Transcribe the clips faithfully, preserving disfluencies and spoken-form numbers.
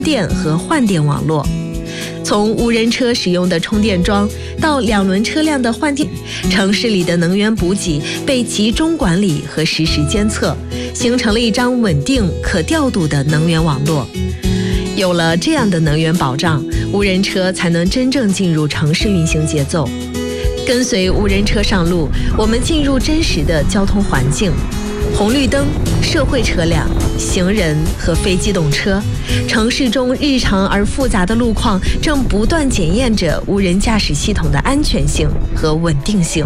电和换电网络。从无人车使用的充电桩到两轮车辆的换电，城市里的能源补给被集中管理和实时监测，形成了一张稳定可调度的能源网络。有了这样的能源保障，无人车才能真正进入城市运行节奏。跟随无人车上路，我们进入真实的交通环境。红绿灯、社会车辆、行人和非机动车，城市中日常而复杂的路况正不断检验着无人驾驶系统的安全性和稳定性。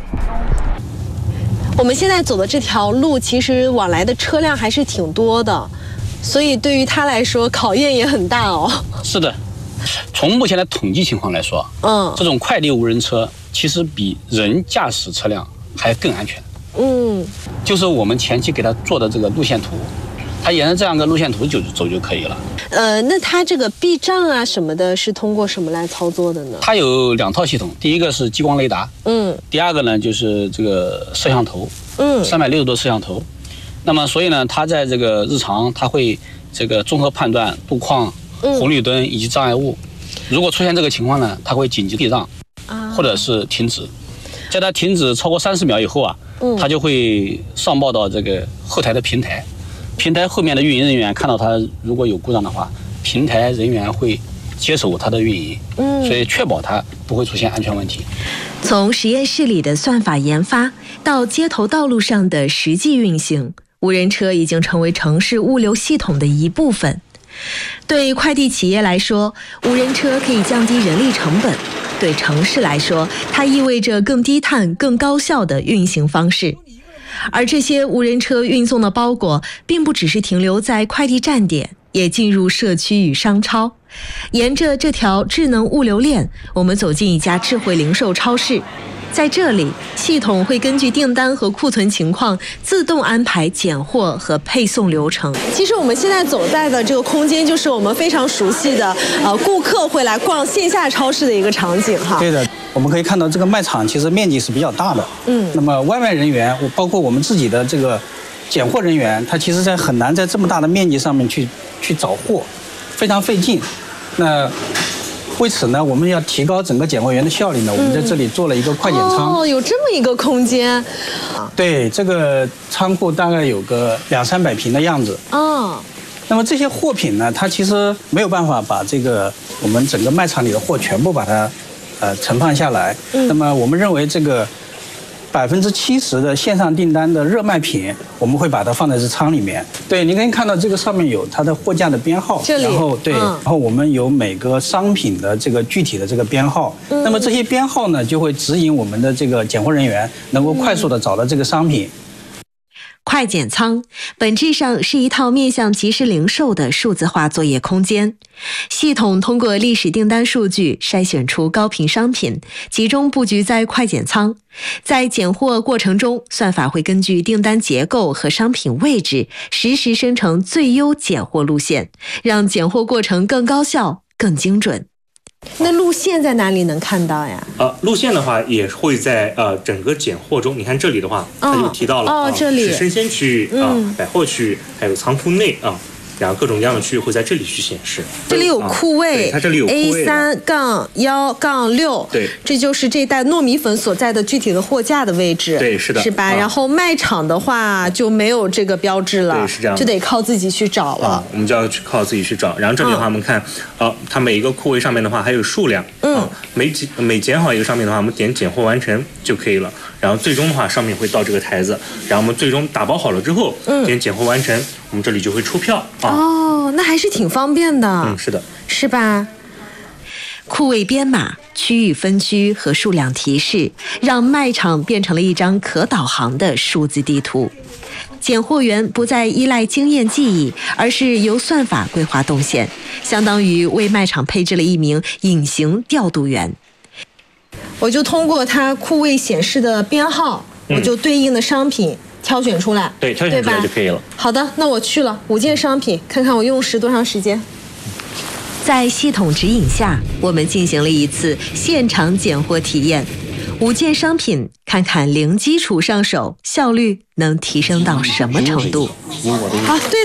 我们现在走的这条路，其实往来的车辆还是挺多的，所以对于它来说考验也很大哦。 是的，从目前的统计情况来说，嗯，这种快递无人车其实比人驾驶车辆还更安全。嗯，就是我们前期给他做的这个路线图，他沿着这样一个路线图就走就可以了。 呃，那它这个避障啊什么的，是通过什么来操作的呢？ 它有两套系统，第一个是激光雷达，嗯，第二个呢就是这个摄像头，嗯，三百六十度摄像头。那么所以呢，它在这个日常，它会这个综合判断路况、红绿灯以及障碍物。如果出现这个情况呢，它会紧急避让，或者是停止。在它停止超过三十秒以后啊，它就会上报到这个后台的平台，平台后面的运营人员看到它如果有故障的话，平台人员会接手它的运营，所以确保它不会出现安全问题。 从实验室里的算法研发到街头道路上的实际运行，无人车已经成为城市物流系统的一部分。对快递企业来说，无人车可以降低人力成本；对城市来说，它意味着更低碳、更高效的运行方式。而这些无人车运送的包裹，并不只是停留在快递站点，也进入社区与商超。沿着这条智能物流链，我们走进一家智慧零售超市。在这里，系统会根据订单和库存情况自动安排拣货和配送流程。其实我们现在走在的这个空间，就是我们非常熟悉的呃顾客会来逛线下超市的一个场景哈。 对的，我们可以看到这个卖场其实面积是比较大的。嗯。那么外卖人员，包括我们自己的这个拣货人员，他其实在很难在这么大的面积上面去去找货，非常费劲。那为此呢，我们要提高整个拣货员的效率呢，我们在这里做了一个快检仓。 哦，有这么一个空间。 对，这个仓库大概有个两三百平的样子。哦。那么这些货品呢，它其实没有办法把这个我们整个卖场里的货全部把它呃盛放下来。嗯。那么我们认为这个百分之七十的线上订单的热卖品，我们会把它放在这仓里面。对，你可以看到这个上面有它的货架的编号， 这里， 然后对， 嗯、 然后我们有每个商品的这个具体的这个编号。嗯、那么这些编号呢，就会指引我们的这个拣货人员能够快速的找到这个商品。 快检仓本质上是一套面向即时零售的数字化作业空间，系统通过历史订单数据筛选出高频商品，集中布局在快检仓。在拣货过程中，算法会根据订单结构和商品位置，实时生成最优拣货路线，让拣货过程更高效、更精准。那路线在哪里能看到呀？ 呃，路线的话也会在呃整个拣货中，你看这里的话，它就提到了哦， 呃、 这里是生鲜区域啊、嗯呃、百货区域，还有仓库内啊。呃然后各种各样的区域会在这里去显示。 这里有库位， 啊、它这里有库位 A 三杠幺杠六， 对， 这就是这袋糯米粉所在的具体的货架的位置。 对，是的， 是吧？啊、然后卖场的话就没有这个标志了， 对，是这样， 就得靠自己去找了。 啊、我们就要去靠自己去找。然后这里的话，我们看，呃、嗯，它每一个库位上面的话还有数量，嗯，啊、每检每检好一个商品的话，我们点拣货完成就可以了。然后最终的话，商品会到这个台子，然后我们最终打包好了之后，嗯，点拣货完成，我们这里就会出票啊。 哦，那还是挺方便的。 嗯，是的， 是吧？库位编码、区域分区和数量提示，让卖场变成了一张可导航的数字地图。拣货员不再依赖经验记忆，而是由算法规划动线，相当于为卖场配置了一名隐形调度员。我就通过它库位显示的编号，嗯、我就对应的商品挑选出来， 对，挑选出来就可以了。 好的，那我去了五件商品，看看我用时多长时间。在系统指引下，我们进行了一次现场拣货体验。五件商品，看看零基础上手，效率能提升到什么程度？啊，对。